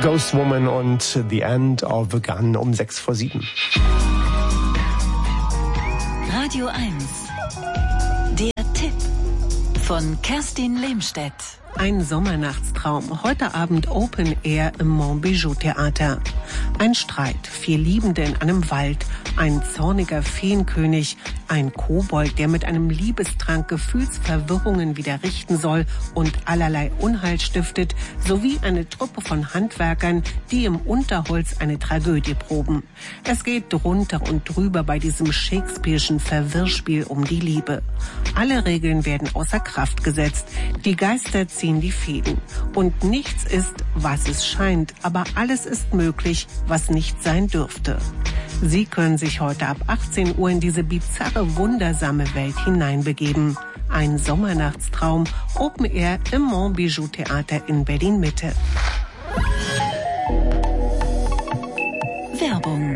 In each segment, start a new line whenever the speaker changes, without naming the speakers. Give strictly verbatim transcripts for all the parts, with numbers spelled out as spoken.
Ghost Woman und The End of the Gun um sechs vor sieben.
Radio eins. Der Tipp von Kerstin Lehmstedt.
Ein Sommernachtstraum. Heute Abend Open Air im Montbijou Theater. Ein Streit, vier Liebende in einem Wald, ein zorniger Feenkönig, ein Kobold, der mit einem Liebestrank Gefühlsverwirrungen wieder richten soll und allerlei Unheil stiftet, sowie eine Truppe von Handwerkern, die im Unterholz eine Tragödie proben. Es geht drunter und drüber bei diesem Shakespeare'schen Verwirrspiel um die Liebe. Alle Regeln werden außer Kraft gesetzt. Die Geister ziehen die Fäden. Und nichts ist, was es scheint, aber alles ist möglich, was nicht sein dürfte. Sie können sich heute ab achtzehn Uhr in diese bizarre, wundersame Welt hineinbegeben. Ein Sommernachtstraum, Open Air im Montbijou Theater in Berlin-Mitte.
Werbung.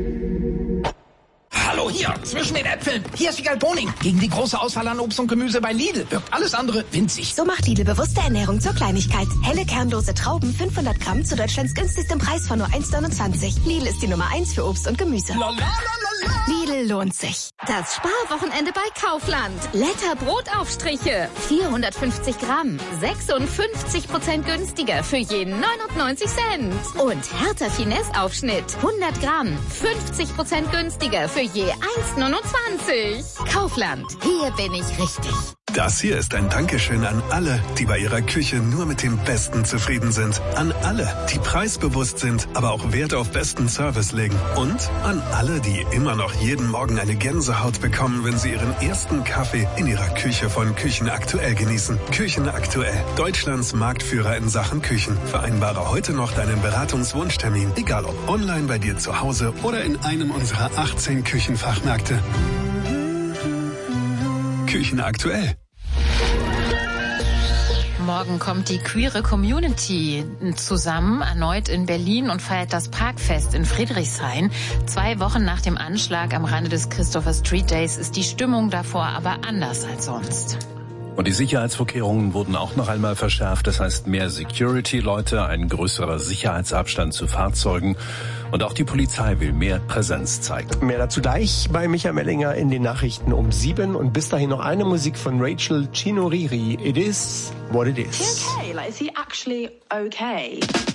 Hallo, hier, zwischen den Äpfeln. Hier ist Wiegald Boning. Gegen die große Auswahl an Obst und Gemüse bei Lidl wirkt alles andere winzig.
So macht Lidl bewusste Ernährung zur Kleinigkeit. Helle kernlose Trauben, fünfhundert Gramm zu Deutschlands günstigstem Preis von nur eins neunundzwanzig. Lidl ist die Nummer eins für Obst und Gemüse.
La, la, la, la, la.
Lidl lohnt sich.
Das Sparwochenende bei Kaufland. Letter Brotaufstriche. vierhundertfünfzig Gramm. sechsundfünfzig Prozent günstiger für je neunundneunzig Cent. Und Hertha Finesse Aufschnitt. hundert Gramm. fünfzig Prozent günstiger für je eins neunundzwanzig. Kaufland. Hier bin ich richtig.
Das hier ist ein Dankeschön an alle, die bei ihrer Küche nur mit dem Besten zufrieden sind. An alle, die preisbewusst sind, aber auch Wert auf besten Service legen. Und an alle, die immer noch jeden Morgen eine Gänsehaut bekommen, wenn sie ihren ersten Kaffee in ihrer Küche von Küchen Aktuell genießen. Küchen Aktuell, Deutschlands Marktführer in Sachen Küchen. Vereinbare heute noch deinen Beratungswunschtermin, egal ob online bei dir zu Hause oder in einem unserer achtzehn Küchenfachmärkte. Küchen Aktuell.
Morgen kommt die queere Community zusammen, erneut in Berlin und feiert das Parkfest in Friedrichshain. Zwei Wochen nach dem Anschlag am Rande des Christopher Street Days ist die Stimmung davor aber anders als sonst.
Und die Sicherheitsvorkehrungen wurden auch noch einmal verschärft. Das heißt mehr Security-Leute, ein größerer Sicherheitsabstand zu Fahrzeugen. Und auch die Polizei will mehr Präsenz zeigen.
Mehr dazu gleich bei Michael Mellinger in den Nachrichten um sieben. Und bis dahin noch eine Musik von Rachel Chinoriri. It is what it is.
Is he okay? Like, is he actually okay?